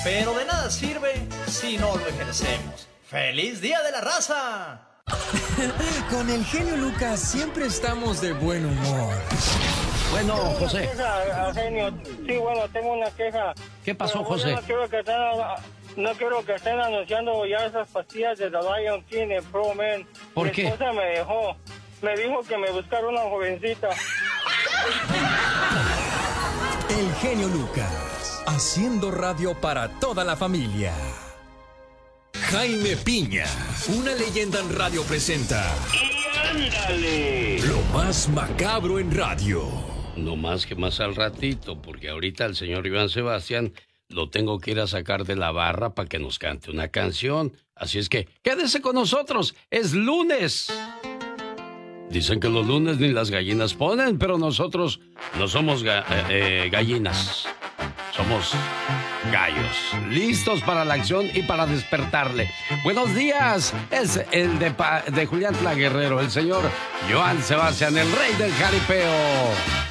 pero de nada sirve si no lo ejercemos. ¡Feliz Día de la Raza! Con el genio Lucas siempre estamos de buen humor. Bueno, José. Genio. Sí, bueno, tengo una queja. ¿Qué pasó, Pero, José? No quiero que estén anunciando ya esas pastillas de The Lion King en Pro Man. ¿Por qué? Mi esposa me dijo que me buscara una jovencita. El genio Lucas, haciendo radio para toda la familia. Jaime Piña, una leyenda en radio presenta. ¡Y ándale! Lo más macabro en radio. No más que más al ratito, porque ahorita el señor Iván Sebastián lo tengo que ir a sacar de la barra para que nos cante una canción. Así es que quédese con nosotros, es lunes. Dicen que los lunes ni las gallinas ponen, pero nosotros no somos gallinas. Somos gallos, listos para la acción y para despertarle. Buenos días, es el de Julián Tla Guerrero, el señor Joan Sebastián, el rey del jaripeo.